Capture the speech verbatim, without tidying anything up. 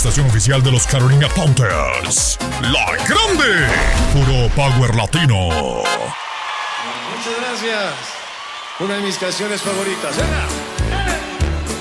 estación oficial de los Carolina Panthers. La Grande. Puro Power Latino. Muchas gracias. Una de mis canciones favoritas. ¡Venga!